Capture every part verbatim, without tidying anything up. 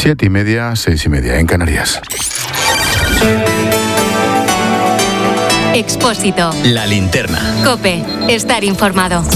Siete y media, seis y media en Canarias. Expósito. La linterna. COPE. Estar informado.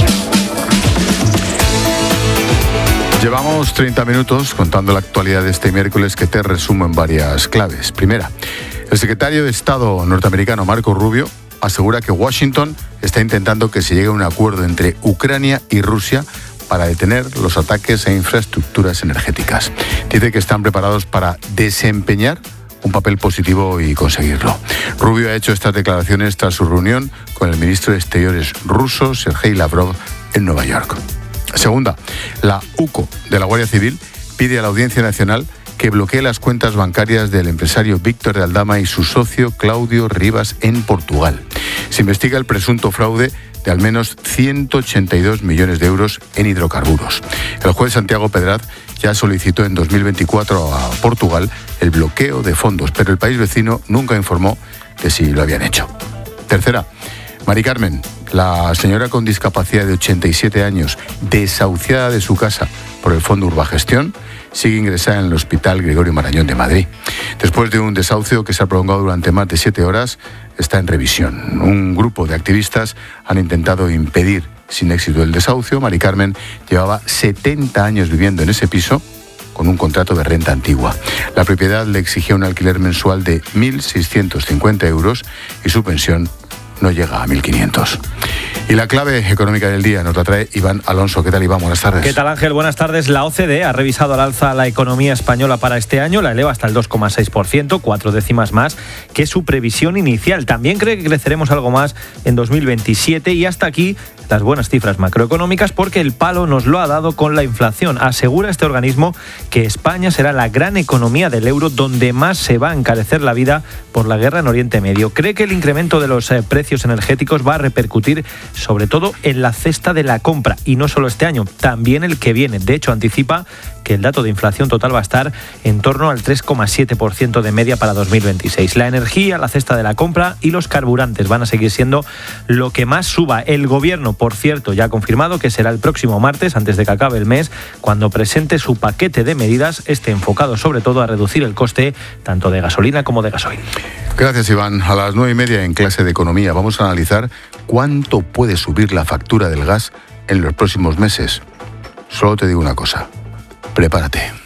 Llevamos treinta minutos contando la actualidad de este miércoles, que te resumo en varias claves. Primera, el secretario de Estado norteamericano Marco Rubio asegura que Washington está intentando que se llegue a un acuerdo entre Ucrania y Rusia para detener los ataques a infraestructuras energéticas. Dice que están preparados para desempeñar un papel positivo y conseguirlo. Rubio ha hecho estas declaraciones tras su reunión con el ministro de Exteriores ruso, Sergei Lavrov, en Nueva York. Segunda, la U C O de la Guardia Civil pide a la Audiencia Nacional que bloquee las cuentas bancarias del empresario Víctor de Aldama y su socio Claudio Rivas en Portugal. Se investiga el presunto fraude de al menos ciento ochenta y dos millones de euros en hidrocarburos. El juez Santiago Pedraz ya solicitó en dos mil veinticuatro a Portugal el bloqueo de fondos, pero el país vecino nunca informó de si lo habían hecho. Tercera, Mari Carmen, la señora con discapacidad de ochenta y siete años, desahuciada de su casa por el Fondo Urbagestión, sigue ingresada en el Hospital Gregorio Marañón de Madrid. Después de un desahucio que se ha prolongado durante más de siete horas, está en revisión. Un grupo de activistas han intentado impedir sin éxito el desahucio. Mari Carmen llevaba setenta años viviendo en ese piso con un contrato de renta antigua. La propiedad le exigía un alquiler mensual de mil seiscientos cincuenta euros y su pensión no llega a mil quinientos. Y la clave económica del día nos la trae Iván Alonso. ¿Qué tal, Iván? Buenas tardes. ¿Qué tal, Ángel? Buenas tardes. La O C D E ha revisado al alza la economía española para este año, la eleva hasta el dos coma seis por ciento, cuatro décimas más que su previsión inicial. También cree que creceremos algo más en dos mil veintisiete y hasta aquí las buenas cifras macroeconómicas, porque el palo nos lo ha dado con la inflación. Asegura este organismo que España será la gran economía del euro donde más se va a encarecer la vida por la guerra en Oriente Medio. Cree que el incremento de los eh, precios energéticos va a repercutir sobre todo en la cesta de la compra, y no solo este año, también el que viene. De hecho, anticipa que el dato de inflación total va a estar en torno al tres coma siete por ciento de media para dos mil veintiséis. La energía, la cesta de la compra y los carburantes van a seguir siendo lo que más suba. El gobierno, por cierto, ya ha confirmado que será el próximo martes, antes de que acabe el mes, cuando presente su paquete de medidas, este enfocado sobre todo a reducir el coste tanto de gasolina como de gasoil. Gracias, Iván. A las nueve y media en clase de economía vamos a analizar cuánto puede subir la factura del gas en los próximos meses. Solo te digo una cosa: prepárate.